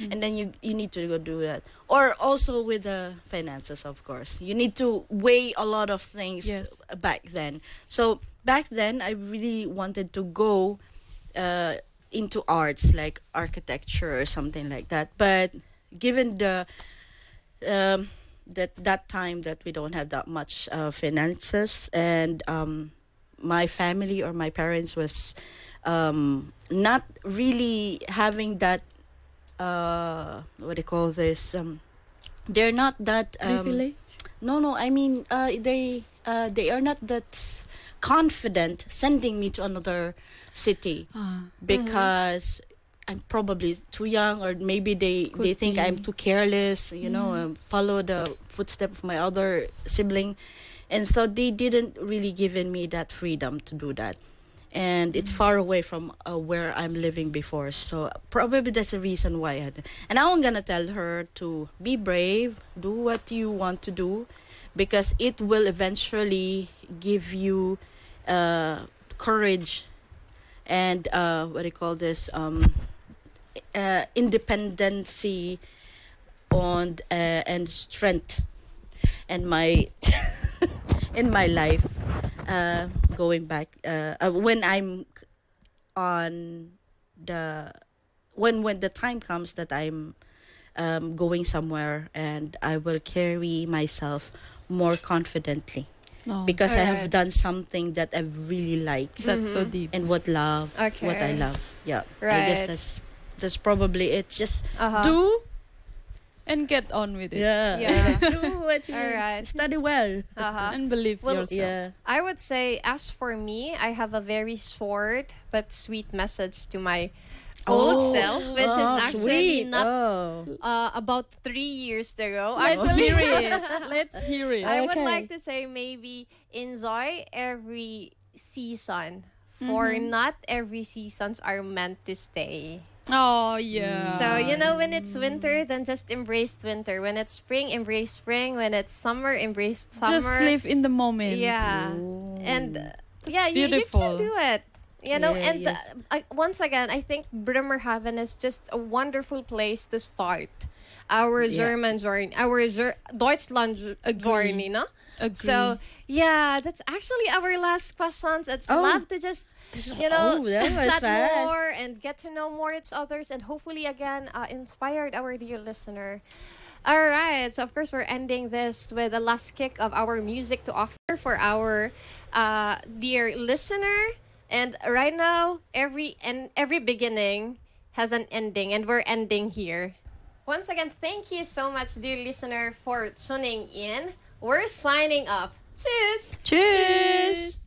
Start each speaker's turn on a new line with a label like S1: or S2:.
S1: and then you need to go do that. Or also with the finances, of course, you need to weigh a lot of things.
S2: Yes.
S1: Back then. So back then I really wanted to go uh, into arts like architecture or something like that, but given the that time that we don't have that much finances, and my family or my parents was not really having that what do you call this, they're not that
S2: Privilege.
S1: no, I mean they are not that confident sending me to another city
S2: Ah,
S1: because I'm probably too young, or maybe they
S2: could
S1: think I'm
S2: be.
S1: too careless, follow the footstep of my other sibling. And so they didn't really given me that freedom to do that. And it's far away from where I'm living before. So probably that's the reason why. And now I'm going to tell her to be brave, do what you want to do, because it will eventually give you courage and what do you call this, independency on and strength and my in my life, going back when I'm on the when the time comes that I'm going somewhere, and I will carry myself more confidently
S2: Oh,
S1: because I have
S3: Alright.
S1: done something that I really like
S2: that's so deep.
S1: and what I
S3: Okay.
S1: love. Yeah, I guess
S3: Right.
S1: that's probably it. Just
S3: Uh-huh.
S1: do.
S2: And get on with it.
S1: Yeah.
S3: Yeah.
S1: Do what you
S3: Alright.
S1: study well.
S3: Uh-huh.
S2: And believe
S3: Well,
S2: yourself.
S1: Yeah.
S3: I would say, as for me, I have a very short but sweet message to my old self, which is actually
S1: sweet.
S3: not
S1: Oh.
S3: about 3 years ago.
S2: Let's
S3: Actually,
S2: hear it. Let's hear it.
S3: I would
S1: Okay.
S3: like to say maybe enjoy every season, for not every seasons are meant to stay.
S2: Oh, yeah.
S3: So, when it's winter, then just embrace winter. When it's spring, embrace spring. When it's summer, embrace summer.
S2: Just live in the moment.
S3: Yeah. And yeah, you can
S2: beautiful.
S3: do it. And
S1: yes.
S3: once again, I think Bremerhaven is just a wonderful place to start our German journey, our Deutschland journey, no?
S2: Agree.
S3: So, yeah, that's actually our last questions. It's
S1: Oh.
S3: love to just,
S1: Oh, that was
S3: chat
S1: fast.
S3: more and get to know more each others, and hopefully, again, inspired our dear listener. All right, so of course we're ending this with the last kick of our music to offer for our dear listener. And right now, every beginning has an ending, and we're ending here. Once again, thank you so much, dear listener, for tuning in. We're signing off. Cheers.
S1: Cheers.